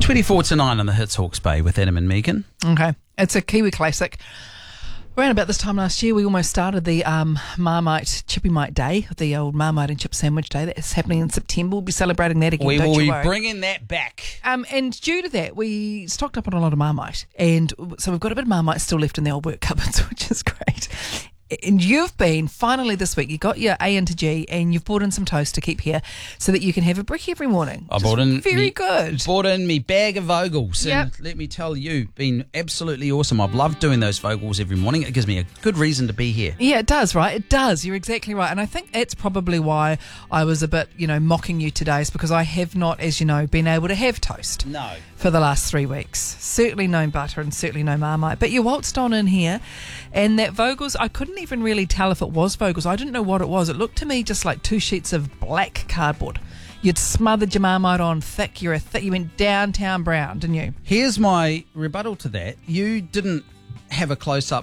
24 to 9 on the Hits Hawke's Bay with Adam and Megan. Okay. It's a Kiwi classic. Around about this time last year, we almost started the Marmite Chippy Mite Day, the old Marmite and Chip Sandwich Day. That's happening in September. We'll be celebrating that again. We will don't you be worry. bringing that back. And due to that, we stocked up on a lot of Marmite. And so we've got a bit of Marmite still left in the old work cupboards, which is great. And you've been, finally this week, you got your A into G and you've brought in some toast to keep here so that you can have a brick every morning. I bought in very good. Bought in me bag of Vogels. Yep. And let me tell you, been absolutely awesome. I've loved doing those Vogels every morning. It gives me a good reason to be here. Yeah, it does, right? It does. You're exactly right. And I think that's probably why I was a bit, mocking you today, is because I have not, as you know, been able to have toast. No. For the last 3 weeks. Certainly no butter and certainly no Marmite. But you waltzed on in here and that Vogels, I couldn't even really tell if it was Vogels. I didn't know what it was. It looked to me just like 2 sheets of black cardboard. You'd smothered your Marmite on thick. You went downtown brown, didn't you? Here's my rebuttal to that. You didn't have a close-up